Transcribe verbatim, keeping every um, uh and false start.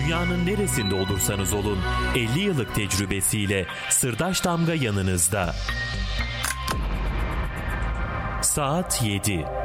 Dünyanın neresinde olursanız olun elli yıllık tecrübesiyle Sırdaş Damga yanınızda. Saat yedi.